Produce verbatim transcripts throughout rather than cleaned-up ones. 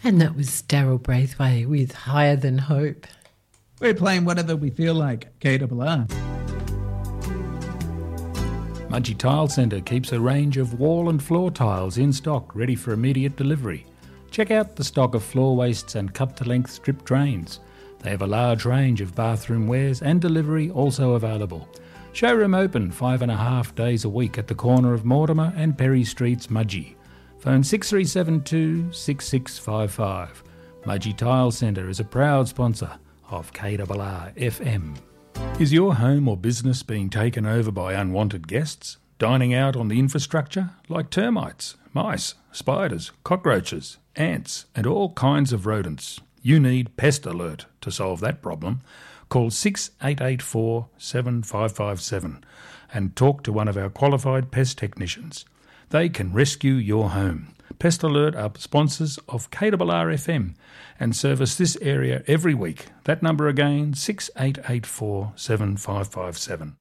And that was Daryl Braithwaite with Higher Than Hope. We're playing Whatever We Feel Like, K R R. Mudgee Tile Centre keeps a range of wall and floor tiles in stock, ready for immediate delivery. Check out the stock of floor wastes and cup-to-length strip drains. They have a large range of bathroom wares and delivery also available. Showroom open five and a half days a week at the corner of Mortimer and Perry Streets, Mudgee. Phone six three seven two, six six five five. Mudgee Tile Centre is a proud sponsor of K R R F M. Is your home or business being taken over by unwanted guests, dining out on the infrastructure like termites, mice, spiders, cockroaches, ants and all kinds of rodents? You need Pest Alert to solve that problem. Call six eight eight four, seven five five seven and talk to one of our qualified pest technicians. They can rescue your home. Pest Alert are sponsors of K R R F M and service this area every week. That number again, six eight eight four, seven five five seven.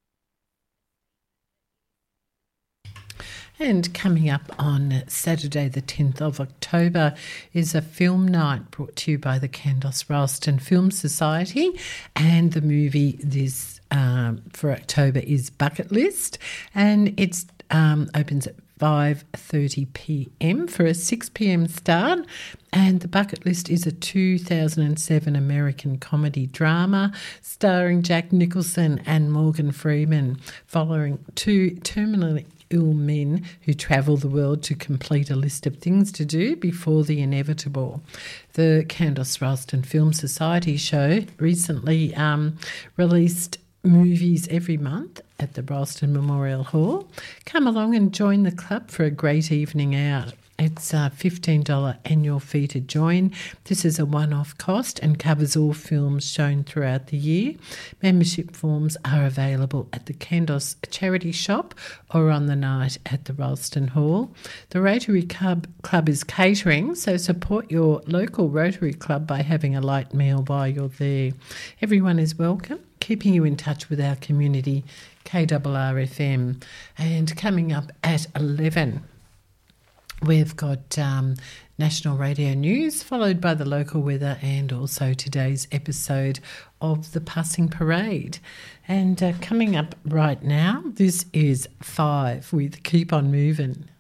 And coming up on Saturday the tenth of October is a film night brought to you by the Kandos Ralston Film Society, and the movie this um, for October is Bucket List, and it um, opens at five thirty p m for a six p m start. And The Bucket List is a two thousand seven American comedy drama starring Jack Nicholson and Morgan Freeman, following two terminally ill men who travel the world to complete a list of things to do before the inevitable. The Kandos Ralston Film Society show recently um, released movies every month at the Ralston Memorial Hall. Come along and join the club for a great evening out. It's a fifteen dollars annual fee to join. This is a one-off cost and covers all films shown throughout the year. Membership forms are available at the Kandos Charity Shop or on the night at the Ralston Hall. The Rotary Club, Club is catering, so support your local Rotary Club by having a light meal while you're there. Everyone is welcome, keeping you in touch with our community, K R R F M. And coming up at eleven, we've got um, National Radio News, followed by the local weather and also today's episode of the Passing Parade. And uh, coming up right now, this is Five with Keep On Moving.